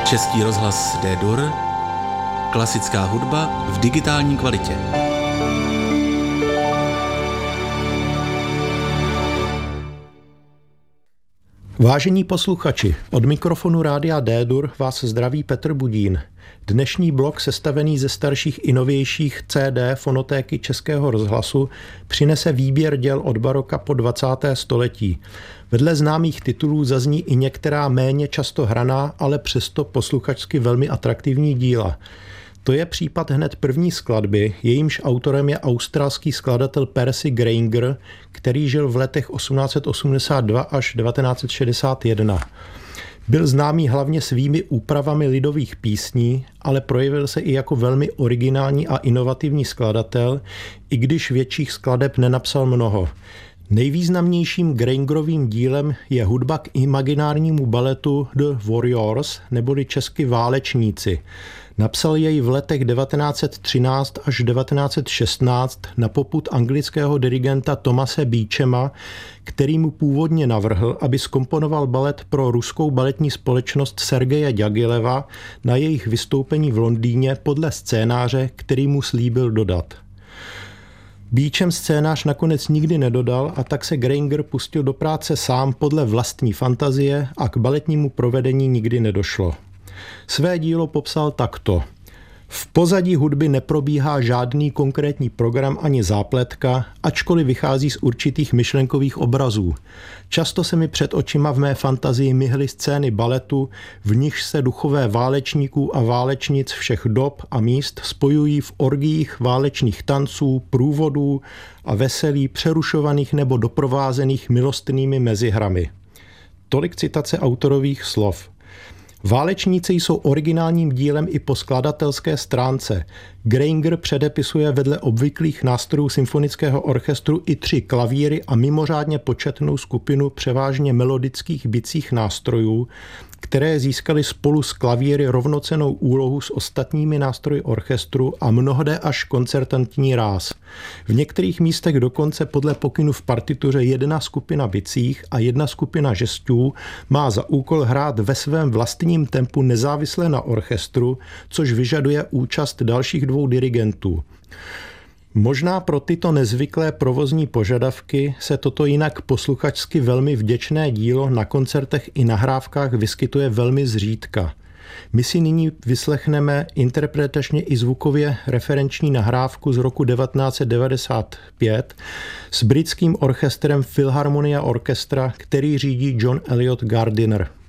Český rozhlas D-dur, klasická hudba v digitální kvalitě. Vážení posluchači, od mikrofonu Rádia D-dur vás zdraví Petr Budín. Dnešní blok, sestavený ze starších i novějších CD fonotéky Českého rozhlasu, přinese výběr děl od baroka po 20. století. Vedle známých titulů zazní i některá méně často hraná, ale přesto posluchačsky velmi atraktivní díla. To je případ hned první skladby, jejímž autorem je australský skladatel Percy Grainger, který žil v letech 1882 až 1961. Byl známý hlavně svými úpravami lidových písní, ale projevil se i jako velmi originální a inovativní skladatel, i když větších skladeb nenapsal mnoho. Nejvýznamnějším Graingerovým dílem je hudba k imaginárnímu baletu The Warriors, neboli česky Válečníci. Napsal jej v letech 1913 až 1916 na popud anglického dirigenta Thomase Beechama, který mu původně navrhl, aby zkomponoval balet pro ruskou baletní společnost Sergeje Ďagileva na jejich vystoupení v Londýně podle scénáře, který mu slíbil dodat. Beecham scénář nakonec nikdy nedodal a tak se Grainger pustil do práce sám podle vlastní fantazie a k baletnímu provedení nikdy nedošlo. Své dílo popsal takto. V pozadí hudby neprobíhá žádný konkrétní program ani zápletka, ačkoliv vychází z určitých myšlenkových obrazů. Často se mi před očima v mé fantazii myhly scény baletu, v nichž se duchové válečníků a válečnic všech dob a míst spojují v orgiích válečných tanců, průvodů a veselí přerušovaných nebo doprovázených milostnými mezihrami. Tolik citace autorových slov. Válečníci jsou originálním dílem i po skladatelské stránce. Grainger předepisuje vedle obvyklých nástrojů symfonického orchestru i 3 klavíry a mimořádně početnou skupinu převážně melodických bicích nástrojů, které získaly spolu s klavíry rovnocennou úlohu s ostatními nástroji orchestru a mnohde až koncertantní ráz. V některých místech dokonce podle pokynu v partituře jedna skupina bicích a jedna skupina žestů má za úkol hrát ve svém vlastním tempu nezávisle na orchestru, což vyžaduje účast dalších 2 dirigentů. Možná pro tyto nezvyklé provozní požadavky se toto jinak posluchačsky velmi vděčné dílo na koncertech i nahrávkách vyskytuje velmi zřídka. My si nyní vyslechneme interpretačně i zvukově referenční nahrávku z roku 1995 s britským orchestrem Philharmonia Orchestra, který řídí John Eliot Gardiner.